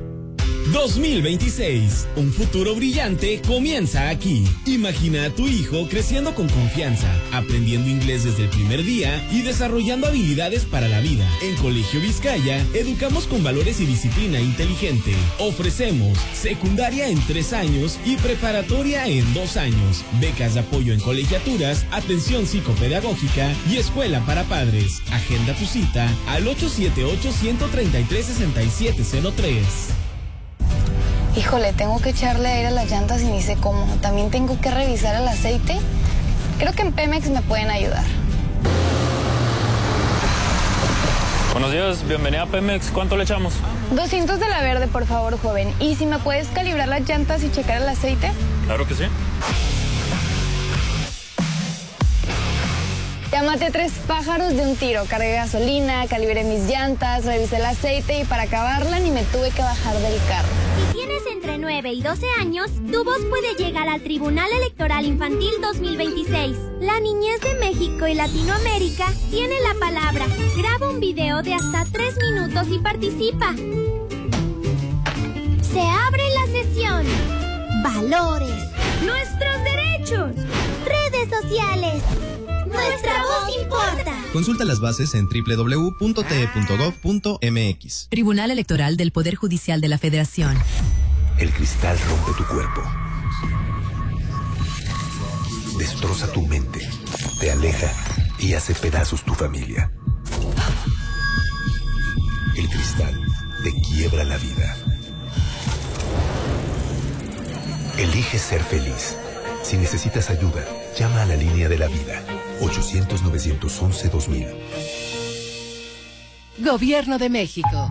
2026. Un futuro brillante comienza aquí. Imagina a tu hijo creciendo con confianza, aprendiendo inglés desde el primer día y desarrollando habilidades para la vida. En Colegio Vizcaya, educamos con valores y disciplina inteligente. Ofrecemos secundaria en 3 años y preparatoria en 2 años. Becas de apoyo en colegiaturas, atención psicopedagógica y escuela para padres. Agenda tu cita al 878-133-6703. Híjole, tengo que echarle aire a las llantas y ni sé cómo. También tengo que revisar el aceite. Creo que en Pemex me pueden ayudar. Buenos días, bienvenida a Pemex. ¿Cuánto le echamos? 200 de la verde, por favor, joven. ¿Y si me puedes calibrar las llantas y checar el aceite? Claro que sí. Ya maté 3 pájaros de un tiro. Cargué gasolina, calibré mis llantas, revisé el aceite y para acabarla ni me tuve que bajar del carro. Si tienes entre 9 y 12 años, tu voz puede llegar al Tribunal Electoral Infantil 2026. La niñez de México y Latinoamérica tiene la palabra. Graba un video de hasta 3 minutos y participa. Se abre la sesión. Valores. Nuestros derechos. Redes sociales. Nuestra voz importa. Consulta las bases en www.te.gov.mx. Tribunal Electoral del Poder Judicial de la Federación. El cristal rompe tu cuerpo. Destroza tu mente. Te aleja y hace pedazos tu familia. El cristal te quiebra la vida. Elige ser feliz. Si necesitas ayuda, llama a la línea de la vida. 800-911-2000. Gobierno de México.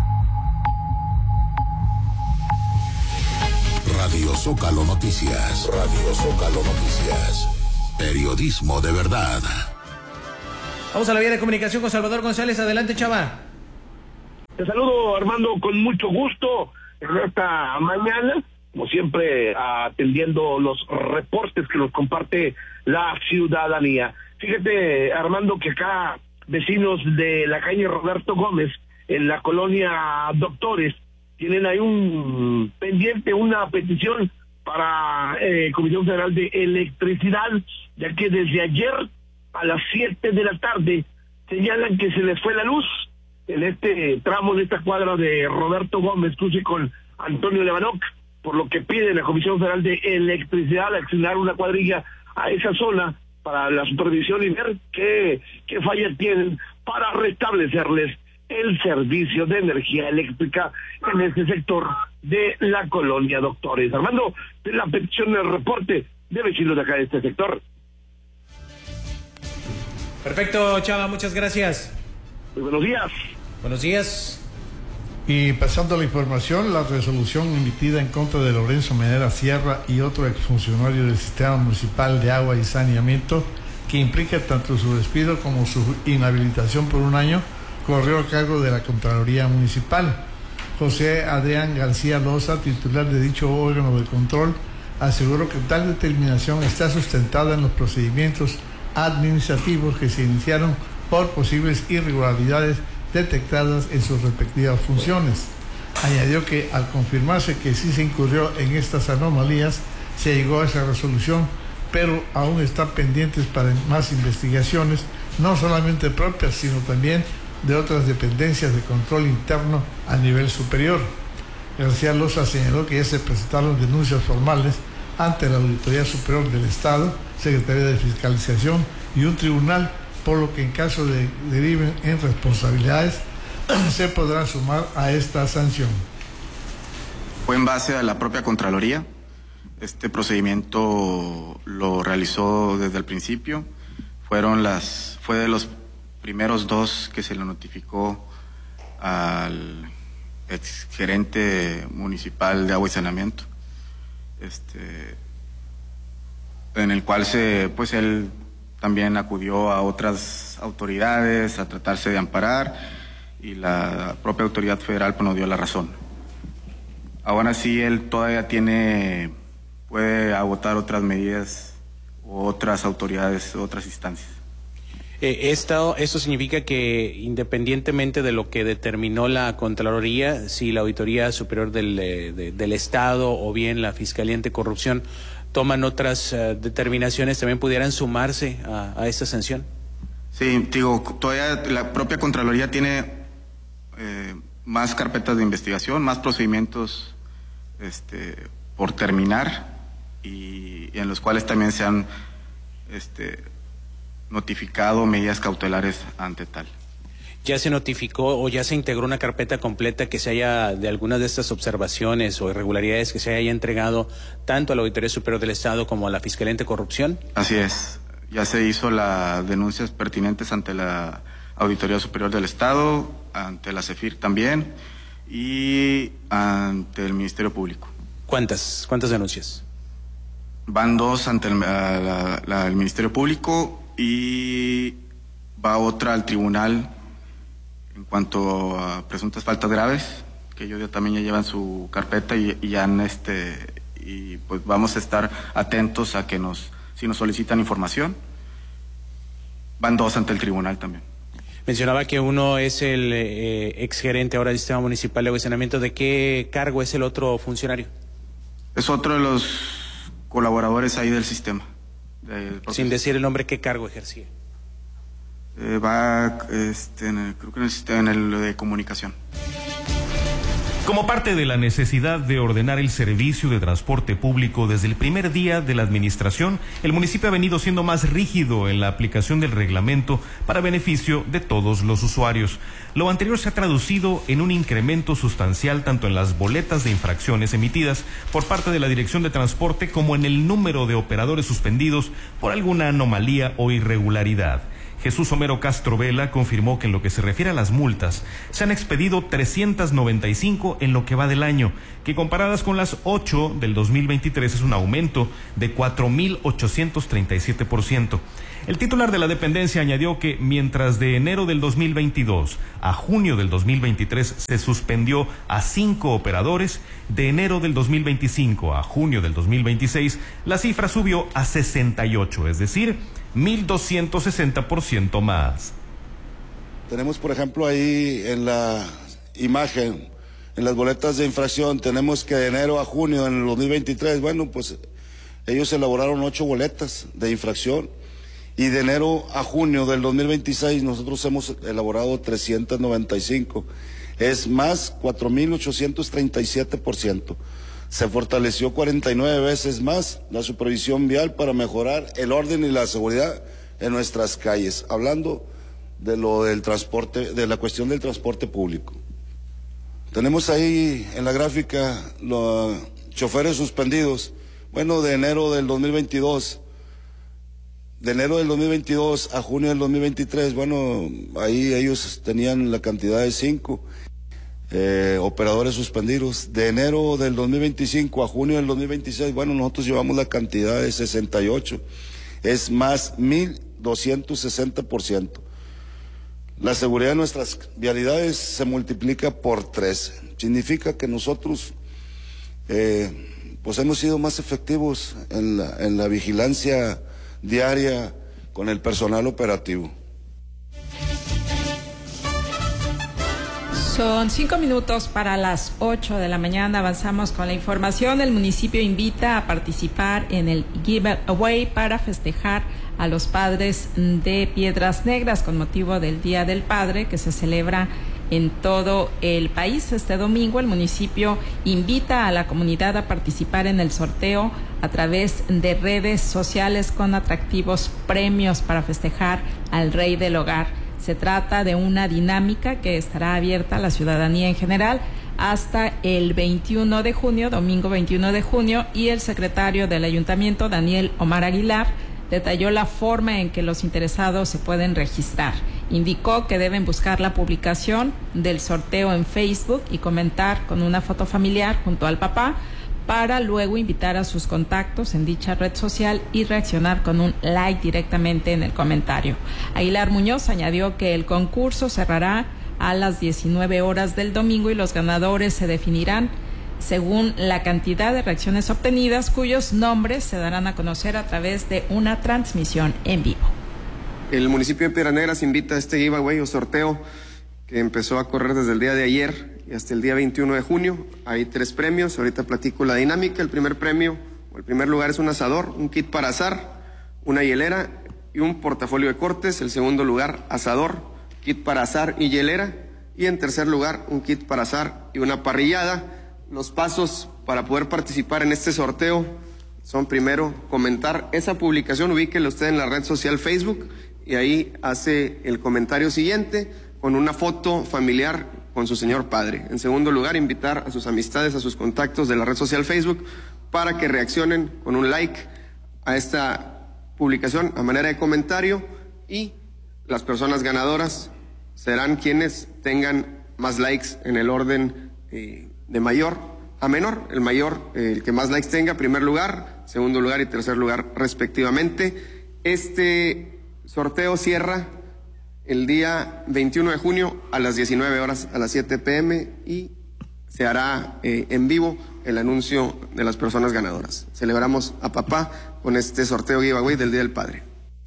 Radio Zócalo Noticias. Radio Zócalo Noticias. Periodismo de verdad. Vamos a la vía de comunicación con Salvador González. Adelante, chava. Te saludo, Armando, con mucho gusto en esta mañana, como siempre, atendiendo los reportes que nos comparte la ciudadanía. Fíjate, Armando, que acá vecinos de la calle Roberto Gómez, en la colonia Doctores, tienen ahí un pendiente, una petición para Comisión Federal de Electricidad, ya que desde ayer a las 7 de la tarde señalan que se les fue la luz en este tramo, en esta cuadra de Roberto Gómez, cruce con Antonio Levanoc, por lo que pide la Comisión Federal de Electricidad asignar una cuadrilla a esa zona para la supervisión y ver qué fallas tienen para restablecerles el servicio de energía eléctrica en ese sector de la colonia Doctores. Armando, la petición del reporte de vecinos de acá de este sector. Perfecto, Chava, muchas gracias. Muy buenos días. Buenos días. Y pasando a la información, la resolución emitida en contra de Lorenzo Menera Sierra y otro exfuncionario del Sistema Municipal de Agua y Saneamiento, que implica tanto su despido como su inhabilitación por un año, corrió a cargo de la Contraloría Municipal. José Adrián García Loza, titular de dicho órgano de control, aseguró que tal determinación está sustentada en los procedimientos administrativos que se iniciaron por posibles irregularidades detectadas en sus respectivas funciones. Añadió que al confirmarse que sí se incurrió en estas anomalías, se llegó a esa resolución, pero aún están pendientes para más investigaciones, no solamente propias, sino también de otras dependencias de control interno a nivel superior. García Loza señaló que ya se presentaron denuncias formales ante la Auditoría Superior del Estado, Secretaría de Fiscalización y un tribunal, por lo que en caso de deriven en responsabilidades se podrá sumar a esta sanción. Fue en base a la propia Contraloría. Este procedimiento lo realizó desde el principio. Fue de los primeros dos que se le notificó al exgerente municipal de Agua y Saneamiento, en el cual él también acudió a otras autoridades a tratarse de amparar, y la propia autoridad federal nos dio la razón. Ahora sí, él todavía puede agotar otras medidas u otras autoridades, otras instancias. Esto significa que independientemente de lo que determinó la Contraloría, si la Auditoría Superior del Estado o bien la Fiscalía Anticorrupción toman otras determinaciones, ¿también pudieran sumarse a esta sanción? Sí, todavía la propia Contraloría tiene más carpetas de investigación, más procedimientos por terminar, y en los cuales también se han notificado medidas cautelares ante tal. ¿Ya se notificó o ya se integró una carpeta completa que se haya, de algunas de estas observaciones o irregularidades, que se haya entregado tanto a la Auditoría Superior del Estado como a la Fiscalía Anticorrupción? Así es, ya se hizo las denuncias pertinentes ante la Auditoría Superior del Estado, ante la CEFIR también y ante el Ministerio Público. ¿Cuántas denuncias? Van 2 ante el Ministerio Público y va otra al tribunal en cuanto a presuntas faltas graves, que ellos también ya llevan su carpeta y pues vamos a estar atentos a que si nos solicitan información. Van 2 ante el tribunal también. Mencionaba que uno es el exgerente ahora del Sistema Municipal de Agua y Saneamiento. ¿De qué cargo es el otro funcionario? Es otro de los colaboradores ahí del sistema. Sin decir el nombre, ¿qué cargo ejercía? Creo que en el de comunicación. Como parte de la necesidad de ordenar el servicio de transporte público desde el primer día de la administración, el municipio ha venido siendo más rígido en la aplicación del reglamento para beneficio de todos los usuarios. Lo anterior se ha traducido en un incremento sustancial tanto en las boletas de infracciones emitidas por parte de la Dirección de Transporte como en el número de operadores suspendidos por alguna anomalía o irregularidad. Jesús Homero Castro Vela confirmó que en lo que se refiere a las multas, se han expedido 395 en lo que va del año, que comparadas con las 8 del 2023 es un aumento de 4.837%. El titular de la dependencia añadió que mientras de enero del 2022 a junio del 2023 se suspendió a 5 operadores, de enero del 2025 a junio del 2026 la cifra subió a 68, es decir, 1.260% más. Tenemos, por ejemplo, ahí en la imagen, en las boletas de infracción, tenemos que de enero a junio en el 2023, bueno, pues ellos elaboraron 8 boletas de infracción, y de enero a junio del 2026 nosotros hemos elaborado 395. Es más 4.837%. Se fortaleció 49 veces más la supervisión vial para mejorar el orden y la seguridad en nuestras calles. Hablando de lo del transporte, de la cuestión del transporte público. Tenemos ahí en la gráfica los choferes suspendidos. Bueno, de enero del 2022 a junio del 2023, bueno, ahí ellos tenían la cantidad de 5 operadores suspendidos. De enero del 2025 a junio del 2026, bueno, nosotros llevamos la cantidad de 68. Es más 1,260%. La seguridad de nuestras vialidades se multiplica por 3. Significa que nosotros pues hemos sido más efectivos en la vigilancia diaria con el personal operativo. Son 5 minutos para las 8 de la mañana. Avanzamos con la información. El municipio invita a participar en el giveaway para festejar a los padres de Piedras Negras con motivo del Día del Padre que se celebra en todo el país. Este domingo el municipio invita a la comunidad a participar en el sorteo a través de redes sociales con atractivos premios para festejar al Rey del Hogar. Se trata de una dinámica que estará abierta a la ciudadanía en general hasta el 21 de junio, domingo 21 de junio, y el secretario del Ayuntamiento, Daniel Omar Aguilar, detalló la forma en que los interesados se pueden registrar. Indicó que deben buscar la publicación del sorteo en Facebook y comentar con una foto familiar junto al papá, para luego invitar a sus contactos en dicha red social y reaccionar con un like directamente en el comentario. Aguilar Muñoz añadió que el concurso cerrará a las 19 horas del domingo y los ganadores se definirán según la cantidad de reacciones obtenidas, cuyos nombres se darán a conocer a través de una transmisión en vivo. El municipio de Piedras Negras invita a este giveaway o sorteo que empezó a correr desde el día de ayer y hasta el día 21 de junio. Hay 3 premios, ahorita platico la dinámica. El primer premio, o el primer lugar, es un asador, un kit para asar, una hielera y un portafolio de cortes. El segundo lugar, asador, kit para asar y hielera. Y en tercer lugar, un kit para asar y una parrillada. Los pasos para poder participar en este sorteo son: primero, comentar esa publicación, ubíquela usted en la red social Facebook y ahí hace el comentario siguiente con una foto familiar con su señor padre. En segundo lugar, invitar a sus amistades, a sus contactos de la red social Facebook para que reaccionen con un like a esta publicación a manera de comentario, y las personas ganadoras serán quienes tengan más likes en el orden de mayor a menor. El mayor, el que más likes tenga, primer lugar, segundo lugar y tercer lugar respectivamente. Este sorteo cierra el día 21 de junio a las 19 horas, a las 7 p.m. y se hará en vivo el anuncio de las personas ganadoras. Celebramos a papá con este sorteo giveaway del Día del Padre.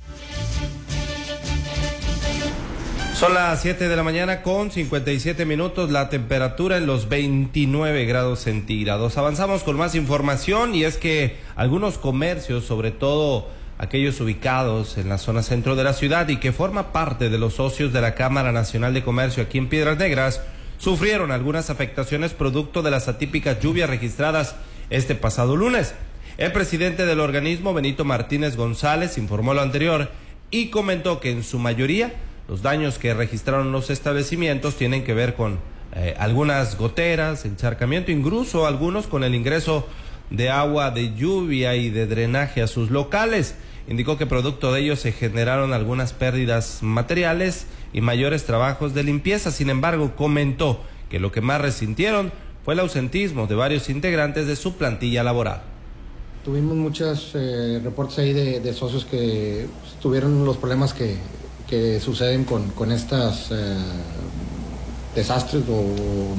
Son las 7 de la mañana con 57 minutos, la temperatura en los 29 grados centígrados. Avanzamos con más información, y es que algunos comercios, sobre todo aquellos ubicados en la zona centro de la ciudad y que forma parte de los socios de la Cámara Nacional de Comercio aquí en Piedras Negras, sufrieron algunas afectaciones producto de las atípicas lluvias registradas este pasado lunes. El presidente del organismo, Benito Martínez González, informó lo anterior y comentó que en su mayoría los daños que registraron los establecimientos tienen que ver con algunas goteras, encharcamiento, incluso algunos con el ingreso de agua de lluvia y de drenaje a sus locales. Indicó que producto de ello se generaron algunas pérdidas materiales y mayores trabajos de limpieza. Sin embargo, comentó que lo que más resintieron fue el ausentismo de varios integrantes de su plantilla laboral. Tuvimos muchos reportes ahí de socios que tuvieron los problemas que suceden con estas desastres o